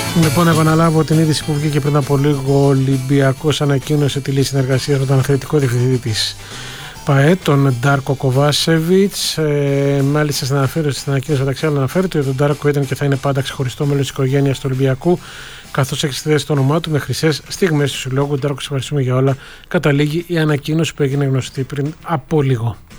Λοιπόν, επαναλάβω την είδηση που βγήκε πριν από λίγο. Ο Ολυμπιακός ανακοίνωσε τη λύση συνεργασίας με τον αθλητικό διευθυντή της ΠΑΕ, τον Ντάρκο Κοβάσεβιτς. Μάλιστα στην ανακοίνωση μεταξύ άλλων αναφέρεται ότι ο Ντάρκο ήταν και θα είναι πάντα ξεχωριστό μέλος της οικογένειας του Ολυμπιακού, καθώς έχει στη θέση το όνομά του με χρυσές στιγμές του συλλόγου. Ντάρκο, σε ευχαριστούμε για όλα. Καταλήγει η ανακοίνωση που έγινε γνωστή πριν από λίγο.